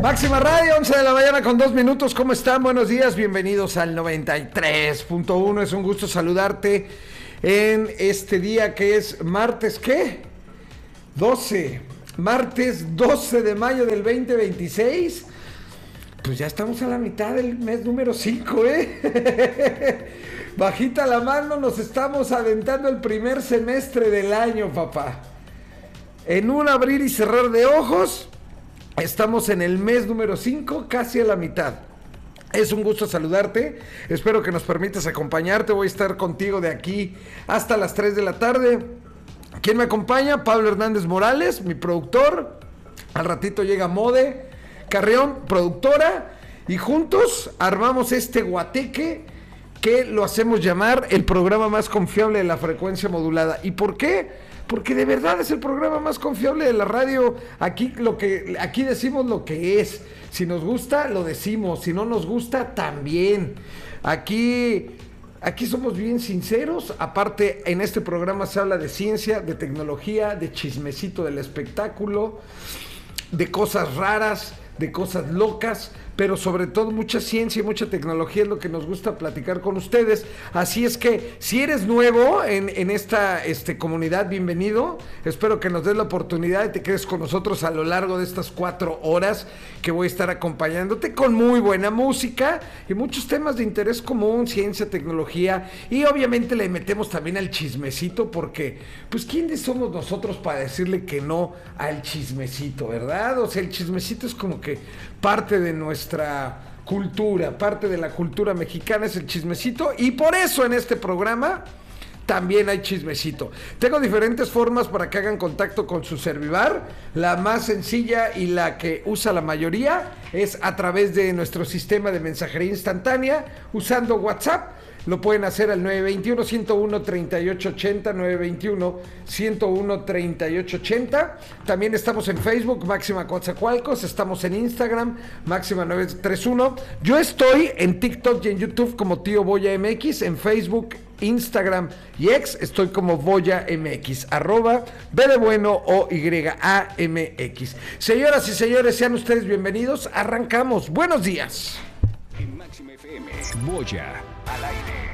Máxima Radio, 11 de la mañana con 2 minutos. ¿Cómo están? Buenos días, bienvenidos al 93.1. Es un gusto saludarte en este día que es martes, ¿qué? 12. Martes 12 de mayo del 2026. Pues ya estamos a la mitad del mes número 5, Bajita la mano, nos estamos aventando el primer semestre del año, papá. En un abrir y cerrar de ojos, estamos en el mes número 5, casi a la mitad. Es un gusto saludarte, espero que nos permitas acompañarte, voy a estar contigo de aquí hasta las 3 de la tarde. ¿Quién me acompaña? Pablo Hernández Morales, mi productor. Al ratito llega Mode Carrión, productora, y juntos armamos este guateque que lo hacemos llamar el programa más confiable de la frecuencia modulada. ¿Y por qué? Porque de verdad es el programa más confiable de la radio. Aquí decimos lo que es. Si nos gusta, lo decimos. Si no nos gusta, también. Aquí somos bien sinceros. Aparte, en este programa se habla de ciencia, de tecnología, de chismecito del espectáculo, de cosas raras, de cosas locas, pero sobre todo mucha ciencia y mucha tecnología es lo que nos gusta platicar con ustedes. Así es que si eres nuevo en esta comunidad, bienvenido. Espero que nos des la oportunidad y te quedes con nosotros a lo largo de estas 4 horas que voy a estar acompañándote con muy buena música y muchos temas de interés común, ciencia, tecnología, y obviamente le metemos también al chismecito, porque pues ¿quiénes somos nosotros para decirle que no al chismecito, verdad? O sea, el chismecito es como que parte de nuestra cultura, parte de la cultura mexicana es el chismecito, y por eso en este programa también hay chismecito. Tengo diferentes formas para que hagan contacto con su servivar. La más sencilla y la que usa la mayoría es a través de nuestro sistema de mensajería instantánea, usando WhatsApp. Lo pueden hacer al 921-101-3880, 921-101-3880. También estamos en Facebook, Máxima Coatzacoalcos. Estamos en Instagram, Máxima 931. Yo estoy en TikTok y en YouTube como Tío Boya MX. En Facebook, Instagram y X estoy como Boya MX, @B de bueno OYAMX. Señoras y señores, sean ustedes bienvenidos. Arrancamos. Buenos días. En Máxima FM, Boya al aire.